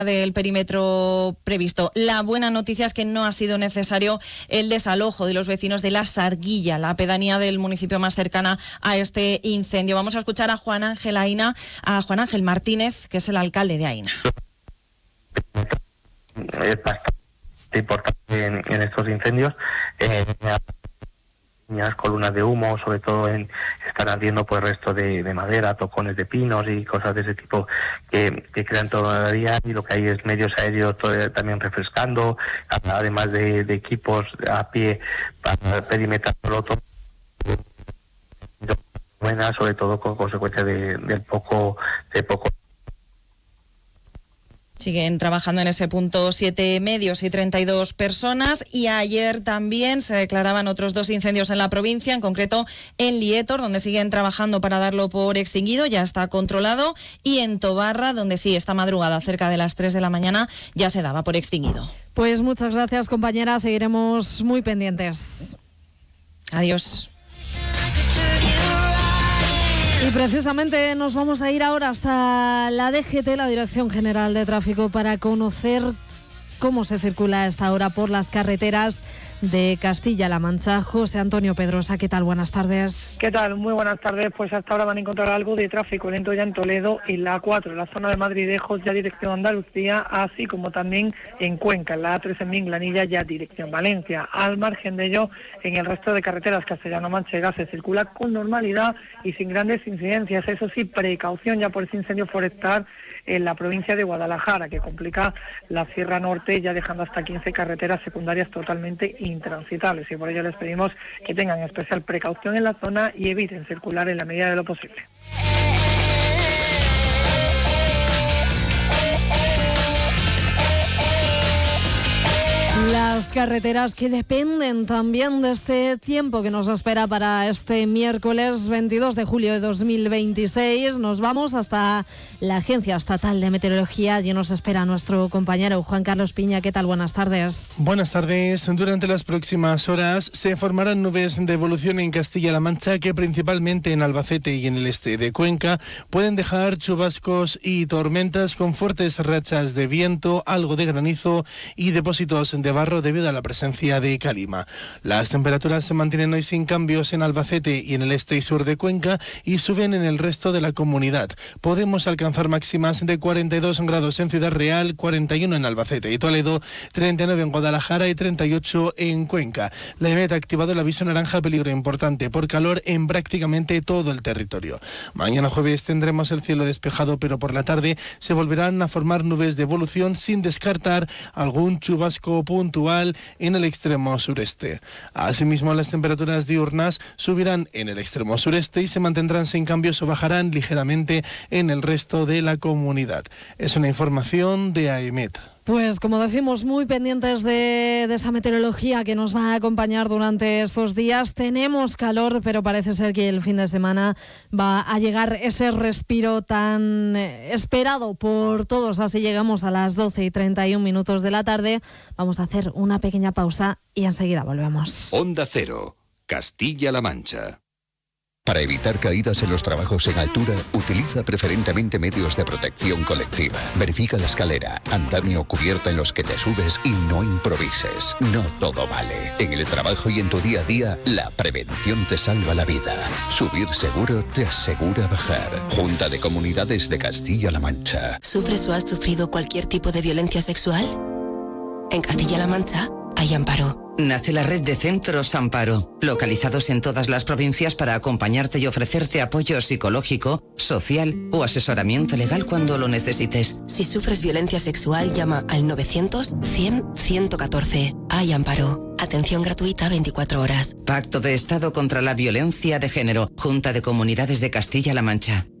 del perímetro previsto. La buena noticia es que no ha sido necesario el desalojo de los vecinos de La Sarguilla, la pedanía del municipio más cercana a este incendio. Vamos a escuchar a Juan Ángel Martínez, que es el alcalde de Aina. Es bastante importante en estos incendios. Columnas de humo, sobre todo están ardiendo pues restos de madera, tocones de pinos y cosas de ese tipo que crean todavía, y lo que hay es medios aéreos también refrescando, además de equipos a pie para perimetrarlo todo, buena, sobre todo con consecuencia del poco. Siguen trabajando en ese punto 7 medios y 32 personas, y ayer también se declaraban otros 2 incendios en la provincia, en concreto en Lietor, donde siguen trabajando para darlo por extinguido, ya está controlado, y en Tobarra, donde sí, esta madrugada, cerca de las 3 de la mañana, ya se daba por extinguido. Pues muchas gracias, compañera, seguiremos muy pendientes. Adiós. Y precisamente nos vamos a ir ahora hasta la DGT, la Dirección General de Tráfico, para conocer cómo se circula a esta hora por las carreteras de Castilla-La Mancha. José Antonio Pedrosa, ¿qué tal? Buenas tardes. ¿Qué tal? Muy buenas tardes. Pues hasta ahora van a encontrar algo de tráfico lento ya en Toledo y la A4, en la zona de Madridejos, ya dirección Andalucía, así como también en Cuenca, en la A3 en Minglanilla, ya dirección Valencia. Al margen de ello, en el resto de carreteras castellano-manchegas se circula con normalidad y sin grandes incidencias. Eso sí, precaución ya por ese incendio forestal en la provincia de Guadalajara, que complica la Sierra Norte, ya dejando hasta 15 carreteras secundarias totalmente intransitables, y por ello les pedimos que tengan especial precaución en la zona y eviten circular en la medida de lo posible. Las carreteras que dependen también de este tiempo que nos espera para este miércoles 22 de julio de 2026. Nos vamos hasta la Agencia Estatal de Meteorología. Allí nos espera nuestro compañero Juan Carlos Piña. ¿Qué tal? Buenas tardes. Buenas tardes. Durante las próximas horas se formarán nubes de evolución en Castilla-La Mancha, que principalmente en Albacete y en el este de Cuenca pueden dejar chubascos y tormentas con fuertes rachas de viento, algo de granizo y depósitos de barro debido a la presencia de calima. Las temperaturas se mantienen hoy sin cambios en Albacete y en el este y sur de Cuenca, y suben en el resto de la comunidad. Podemos alcanzar máximas de 42 grados en Ciudad Real, 41 en Albacete y Toledo, 39 en Guadalajara y 38 en Cuenca. La EMET ha activado el aviso naranja peligro importante por calor en prácticamente todo el territorio. Mañana jueves tendremos el cielo despejado, pero por la tarde se volverán a formar nubes de evolución, sin descartar algún chubasco puntual en el extremo sureste. Asimismo, las temperaturas diurnas subirán en el extremo sureste y se mantendrán sin cambios o bajarán ligeramente en el resto de la comunidad. Es una información de AEMET. Pues como decimos, muy pendientes de esa meteorología que nos va a acompañar durante estos días. Tenemos calor, pero parece ser que el fin de semana va a llegar ese respiro tan esperado por todos. Así llegamos a las 12:31 de la tarde. Vamos a hacer una pequeña pausa y enseguida volvemos. Onda Cero, Castilla-La Mancha. Para evitar caídas en los trabajos en altura, utiliza preferentemente medios de protección colectiva. Verifica la escalera, andamio o cubierta en los que te subes y no improvises. No todo vale. En el trabajo y en tu día a día, la prevención te salva la vida. Subir seguro te asegura bajar. Junta de Comunidades de Castilla-La Mancha. ¿Sufres o has sufrido cualquier tipo de violencia sexual? En Castilla-La Mancha hay Amparo. Nace la red de centros Amparo, localizados en todas las provincias para acompañarte y ofrecerte apoyo psicológico, social o asesoramiento legal cuando lo necesites. Si sufres violencia sexual, llama al 900-100-114. Hay Amparo. Atención gratuita 24 horas. Pacto de Estado contra la Violencia de Género. Junta de Comunidades de Castilla-La Mancha.